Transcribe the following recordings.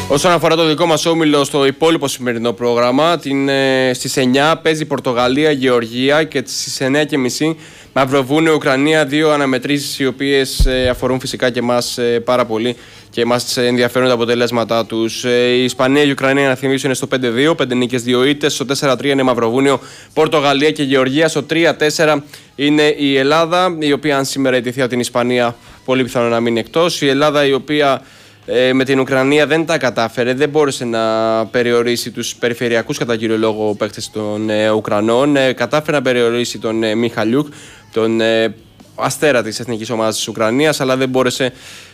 Όσον αφορά το δικό μας όμιλο στο υπόλοιπο σημερινό πρόγραμμα, στις 9 παίζει Πορτογαλία-Γεωργία και στις 9:30 Μαυροβούνιο, Ουκρανία, δύο αναμετρήσεις οι οποίες αφορούν φυσικά και εμάς πάρα πολύ και μας ενδιαφέρουν τα αποτελέσματά τους. Η Ισπανία και η Ουκρανία, να θυμίσω, είναι στο 5-2, 5 νίκες, 2 ήττες. Στο 4-3 είναι Μαυροβούνιο, Πορτογαλία και Γεωργία. Στο 3-4 είναι η Ελλάδα, η οποία αν σήμερα ιτηθεί από την Ισπανία, πολύ πιθανό να μείνει εκτός. Η Ελλάδα, η οποία με την Ουκρανία δεν τα κατάφερε, δεν μπόρεσε να περιορίσει τους περιφερειακούς κατά κύριο λόγο παίκτες των Ουκρανών. Κατάφερε να περιορίσει τον Μιχαλιούκ, τον αστέρα της εθνικής ομάδας της Ουκρανίας, αλλά δεν μπόρεσε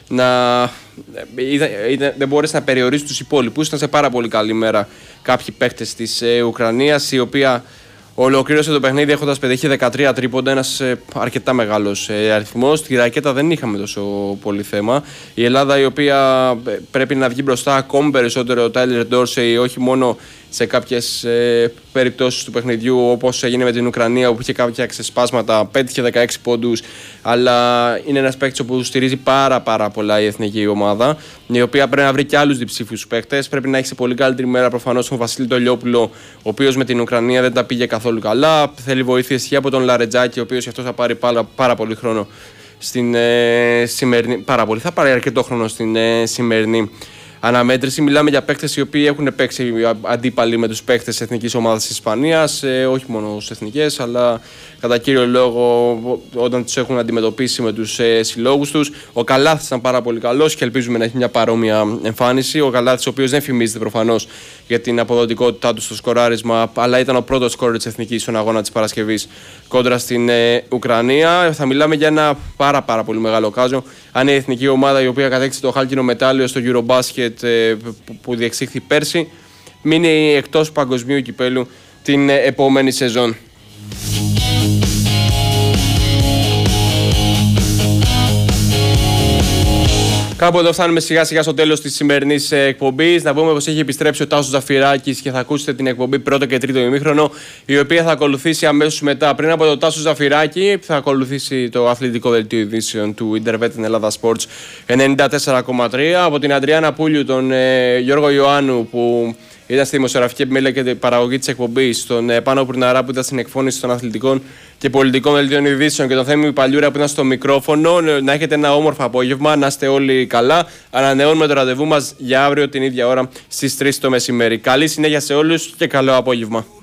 να περιορίσει τους υπόλοιπους. Ήταν σε πάρα πολύ καλή μέρα κάποιοι παίκτες της Ουκρανίας, η οποία ολοκλήρωσε το παιχνίδι έχοντας πετύχει 13 τρίποντα, ένας αρκετά μεγάλος αριθμός. Στη ρακέτα δεν είχαμε τόσο πολύ θέμα. Η Ελλάδα, η οποία πρέπει να βγει μπροστά ακόμη περισσότερο, ο Τάιλερ Ντόρσεϊ, όχι μόνο σε κάποιες περιπτώσεις του παιχνιδιού, όπως έγινε με την Ουκρανία, όπου είχε κάποια ξεσπάσματα, πέτυχε 16 πόντους, αλλά είναι ένας παίκτης που στηρίζει πάρα πολλά η εθνική ομάδα, η οποία πρέπει να βρει και άλλους διψήφιους παίκτες. Πρέπει να έχει σε πολύ καλύτερη μέρα προφανώς τον Βασίλη Τολιόπουλο, ο οποίος με την Ουκρανία δεν τα πήγε καθόλου καλά. Θέλει βοήθεια ισχύει από τον Λαρετζάκη, ο οποίος αυτό θα πάρει πάρα πολύ χρόνο στην σημερινή. Θα πάρει αρκετό χρόνο στην σημερινή αναμέτρηση. Μιλάμε για παίκτες οι οποίοι έχουν παίξει αντίπαλοι με τους παίκτες της εθνικής ομάδας της Ισπανίας, όχι μόνο στις εθνικές, αλλά κατά κύριο λόγο όταν τους έχουν αντιμετωπίσει με τους συλλόγους τους. Ο Καλάθης ήταν πάρα πολύ καλός και ελπίζουμε να έχει μια παρόμοια εμφάνιση. Ο Καλάθης, ο οποίος δεν φημίζεται προφανώς για την αποδοτικότητά του στο σκοράρισμα, αλλά ήταν ο πρώτος σκόρερ της εθνικής στον αγώνα της Παρασκευής κόντρα στην Ουκρανία. Θα μιλάμε για ένα πάρα πολύ μεγάλο κάζο. Αν η εθνική ομάδα, η οποία κατέκτησε το χάλκινο μετάλλιο στο Eurobasket που διεξήχθη πέρσι, μείνει εκτός παγκοσμίου κυπέλου την επόμενη σεζόν. Κάπου εδώ φτάνουμε σιγά σιγά στο τέλος της σημερινής εκπομπής. Να πούμε πως έχει επιστρέψει ο Τάσος Ζαφυράκης και θα ακούσετε την εκπομπή πρώτο και τρίτο ημίχρονο, η οποία θα ακολουθήσει αμέσως μετά. Πριν από τον Τάσο Ζαφυράκη θα ακολουθήσει το αθλητικό δελτίο ειδήσεων του Intervet Ελλάδα Sports 94,3. Από την Αντριάννα Πούλιου, τον Γιώργο Ιωάννου που ήταν στη δημοσιογραφική επιμέλεια και την παραγωγή της εκπομπής, τον Πάνο Πουρναρά που ήταν στην εκφώνηση των αθλητικών και πολιτικών δελτίων ειδήσεων και τον Θέμη Παλιούρα που ήταν στο μικρόφωνο. Να έχετε ένα όμορφο απόγευμα, να είστε όλοι καλά. Ανανεώνουμε το ραντεβού μας για αύριο την ίδια ώρα στις 3 το μεσημέρι. Καλή συνέχεια σε όλους και καλό απόγευμα.